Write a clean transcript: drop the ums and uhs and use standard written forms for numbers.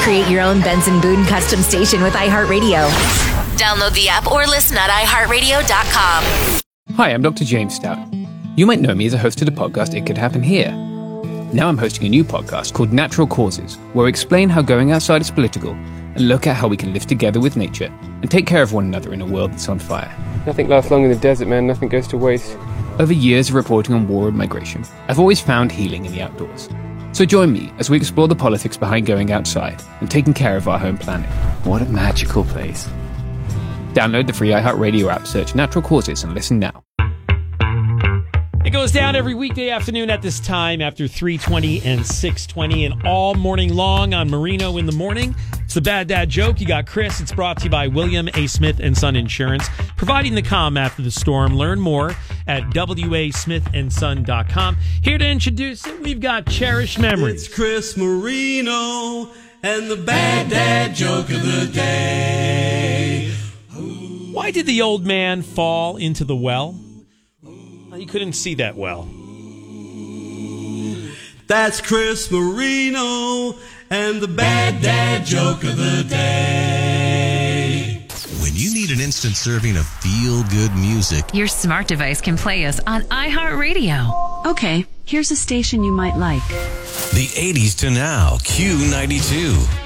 Create your own Benson Boone custom station with iHeartRadio. Download the app or listen at iHeartRadio.com. Hi, I'm Dr. James Stout. You might know me as a host of the podcast It Could Happen Here. Now I'm hosting a new podcast called Natural Causes, where we explain how going outside is political and look at how we can live together with nature and take care of one another in a world that's on fire. Nothing lasts long in the desert, man. Nothing goes to waste. Over years of reporting on war and migration, I've always found healing in the outdoors. So join me as we explore the politics behind going outside and taking care of our home planet. What a magical place. Download the free iHeartRadio app, search Natural Causes, and listen now. It goes down every weekday afternoon at this time after 3:20 and 6:20 and all morning long on Marino in the Morning. It's the Bad Dad Joke. You got Chris. It's brought to you by William A. Smith & Son Insurance, providing the calm after the storm. Learn more at wasmithandson.com. Here to introduce it, we've got Cherished Memories. It's Chris Marino and the Bad Dad Joke of the Day. Why did the old man fall into the well? He couldn't see that well. That's Chris Marino and the Bad Dad Joke of the Day. When you need an instant serving of feel-good music, your smart device can play us on iHeartRadio. Okay, here's a station you might like. The 80s to now, Q92.